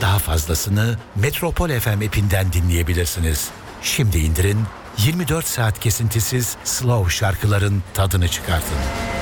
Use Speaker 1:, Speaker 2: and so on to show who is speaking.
Speaker 1: daha fazlasını Metropol FM app'inden dinleyebilirsiniz. Şimdi indirin, 24 saat kesintisiz slow şarkıların tadını çıkartın.